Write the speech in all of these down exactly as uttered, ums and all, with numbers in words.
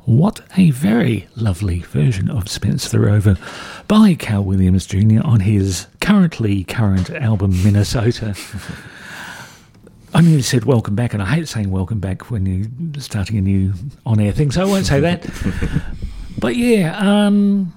What a very lovely version of Spencer the Rover by Cal Williams Junior on his currently current album Minnesota. I nearly said welcome back, and I hate saying welcome back when you're starting a new on-air thing, so I won't say that. But yeah, um,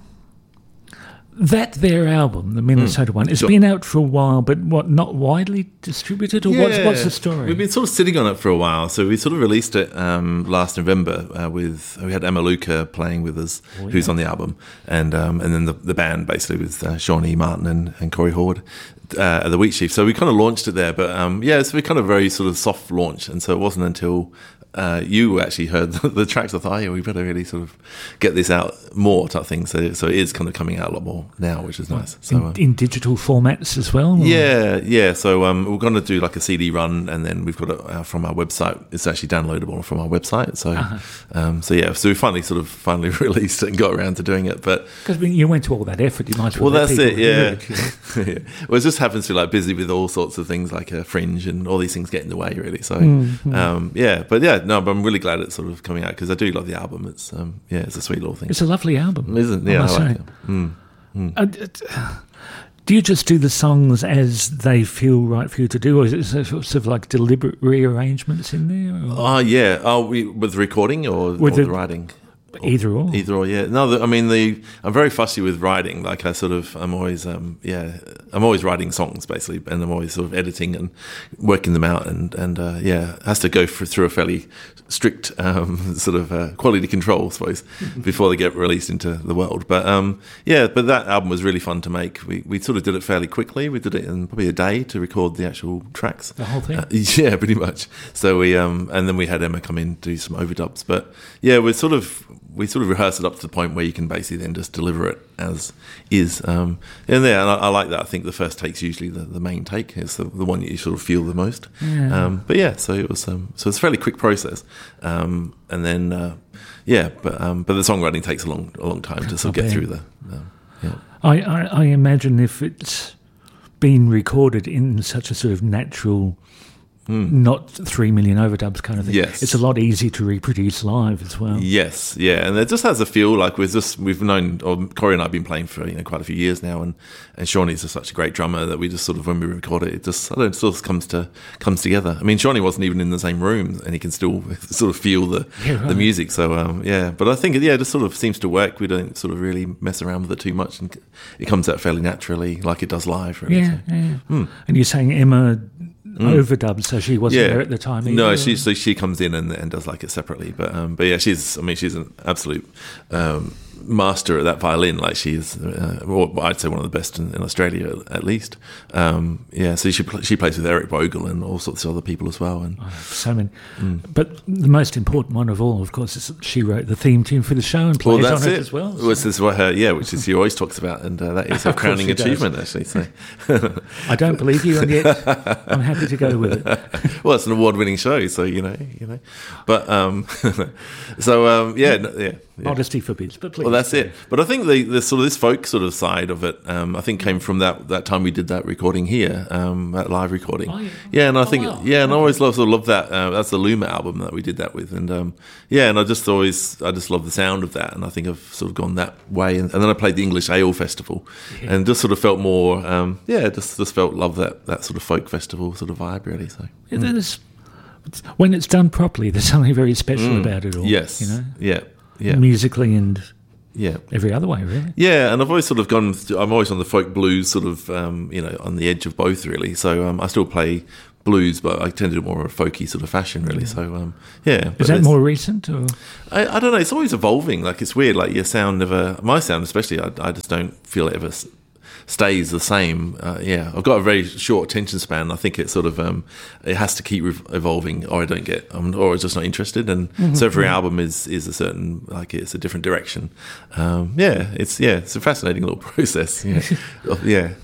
that their album, the Minnesota mm. one, it's sure. been out for a while, but what, not widely distributed, or yeah. what's, what's the story? We've been sort of sitting on it for a while, so we sort of released it um, last November uh, with, we had Emma Luca playing with us, oh, yeah. who's on the album, and um, and then the, the band basically with uh, Shawnee Martin and, and Corey Horde. Uh, at the Wheat Sheaf, so we kind of launched it there, but um, yeah, it's so kind of very sort of soft launch, and so it wasn't until uh, you actually heard the, the tracks I thought, oh, yeah, we better really sort of get this out more type thing. So, so it is kind of coming out a lot more now, which is nice. So in, um, in digital formats as well. Or? Yeah, yeah. So um, we're going to do like a C D run, and then we've got it uh, from our website. It's actually downloadable from our website. So, uh-huh. um, so yeah. So we finally sort of finally released it and got around to doing it. But because you went to all that effort, you might as well. Well, that's it. Yeah. It, you know? yeah. Well, it just happens to be like busy with all sorts of things like a Fringe and all these things get in the way, really. So, mm-hmm. um, yeah. But yeah, no. But I'm really glad it's sort of coming out because I do love the album. It's um, yeah, it's a sweet little thing. It's a lovely album, isn't it? Yeah, I, I like it. Mm, mm. Uh, do you just do the songs as they feel right for you to do, or is it sort of like deliberate rearrangements in there? Oh, uh, yeah. Oh, we, with the recording or with or the, the writing? Either or. Either or, yeah. No, the, I mean, the I'm very fussy with writing. Like, I sort of, I'm always, um, yeah, I'm always writing songs, basically, and I'm always sort of editing and working them out, and, and uh, yeah, it has to go for, through a fairly strict um, sort of uh, quality control, I suppose, before they get released into the world. But, um, yeah, but that album was really fun to make. We we sort of did it fairly quickly. We did it in probably a day to record the actual tracks. The whole thing? Uh, yeah, pretty much. So we, um, and then we had Emma come in, do some overdubs. But, yeah, we're sort of, we sort of rehearse it up to the point where you can basically then just deliver it as is. Um, and yeah, and I, I like that. I think the first take's usually the, the main take. It's the, the one you sort of feel the most. Yeah. Um, but yeah, so it was um, so it's a fairly quick process. Um, and then uh, yeah, but um, but the songwriting takes a long a long time to sort of get through the. Um, yeah. I, I I imagine if it's been recorded in such a sort of natural. Mm. Not three million overdubs kind of thing. Yes. It's a lot easier to reproduce live as well. Yes, yeah, and it just has a feel like we're just we've known, or Corey and I have been playing for you know quite a few years now, and and Shawnee's just such a great drummer that we just sort of when we record it, it just I don't know, it sort of comes to comes together. I mean, Shawnee wasn't even in the same room, and he can still sort of feel the yeah, right. the music. So um, yeah, but I think yeah, it just sort of seems to work. We don't sort of really mess around with it too much, and it comes out fairly naturally, like it does live. Really, yeah, so. yeah. Mm. And you're saying Emma. Mm. Overdubbed, so she wasn't yeah. there at the time either. No, she so she comes in and, and does like it separately, but um, but yeah, she's I mean she's an absolute um, master at that violin. Like she's, uh, well, I'd say one of the best in, in Australia at least. Um, yeah, so she pl- she plays with Eric Bogle and all sorts of other people as well. And oh, so many, mm. but the most important one of all, of course, is she wrote the theme tune for the show and plays well, on it, it as well. So. This is what her yeah, which is she always talks about, and uh, that is her crowning achievement does. actually. So I don't believe you, and yet I'm happy to go with it. Well, it's an award-winning show, so you know, you know. But um, so um, yeah, yeah, yeah. Modesty forbids, but please. Well, that's it. But I think the, the sort of this folk sort of side of it, um, I think came from that, that time we did that recording here, um, that live recording. Oh, yeah. yeah, and I oh, think wow. yeah, and okay. I always love sort of love that. Uh, that's the Luma album that we did that with, and um, yeah, and I just always I just love the sound of that, and I think I've sort of gone that way. And, and then I played the English Ale Festival, yeah. and just sort of felt more, um, yeah, just just felt love that that sort of folk festival sort of vibe really. So yeah, mm. when it's done properly, there's something very special mm. about it all. Yes, you know, yeah. Yeah. Musically and yeah, every other way, really. Yeah, and I've always sort of gone. I'm always on the folk blues, sort of, um, you know, on the edge of both, really. So um, I still play blues, but I tend to do more of a folky sort of fashion, really. Yeah. So um, yeah, is that more recent? Or? I, I don't know. It's always evolving. Like it's weird. Like your sound never, my sound especially. I, I just don't feel it ever stays the same. Uh, yeah, I've got a very short attention span. I think it sort of um, it has to keep re- evolving, or I don't get, um, or I'm just not interested. And mm-hmm. so every album is is a certain, like it's a different direction. Um, yeah, it's yeah, it's a fascinating little process. Yeah, yeah.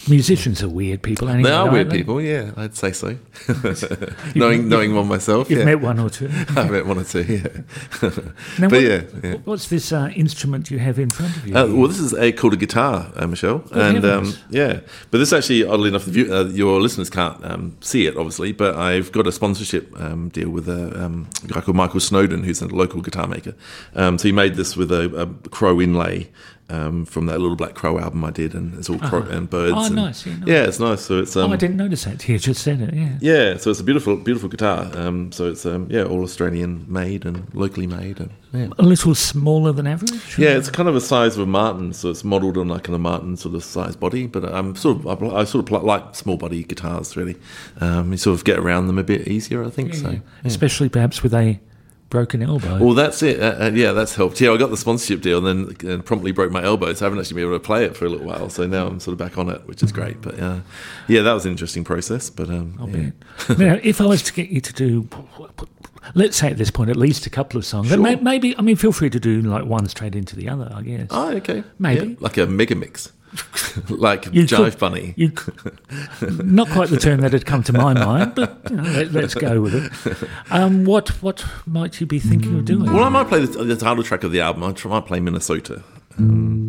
Musicians are weird people. Anyway, They are weird they? people, yeah, I'd say so. knowing knowing one myself, You've yeah. met one or two. I've met one or two, yeah. Now, but what, yeah, yeah. what's this uh, instrument you have in front of you? Uh, well, this is a called a guitar, uh, Michelle, Good and um, heavens. yeah. But this actually, oddly enough, the view, uh, your listeners can't um, see it, obviously. But I've got a sponsorship um, deal with a, um, a guy called Michael Snowden, who's a local guitar maker. Um, so he made this with a, a crow inlay. Um, from that Little Black Crow album I did, and it's all crow Uh-huh. and birds. Oh, and, nice, yeah, nice. Yeah, it's nice. So it's um, oh, I didn't notice that. You just said it, yeah. yeah, so it's a beautiful, beautiful guitar. Um, so it's um, yeah, all Australian made and locally made, and yeah. A little smaller than average? Yeah, it's kind of the size of a Martin, so it's modelled on like a Martin sort of size body. But I'm sort of, I, I sort of pl- like small body guitars really. Um, you sort of get around them a bit easier, I think. Yeah, so, yeah. yeah. Especially perhaps with a broken elbow. Well, that's it. Uh, uh, yeah, that's helped. Yeah, I got the sponsorship deal, and then uh, promptly broke my elbow, so I haven't actually been able to play it for a little while. So now I'm sort of back on it, which is great. But uh, yeah, that was an interesting process. But um, I'll yeah. bet. Now, if I was to get you to do, let's say at this point, at least a couple of songs, Sure. and may- maybe, I mean, feel free to do like one straight into the other, I guess. Oh, okay. Maybe. Yeah, like a mega mix. Like You Jive could- Bunny. You, not quite the term that had come to my mind, but you know, let, let's go with it. Um, what what might you be thinking of doing? Well, I might play the, the title track of the album. I try- might play Minnesota. Um,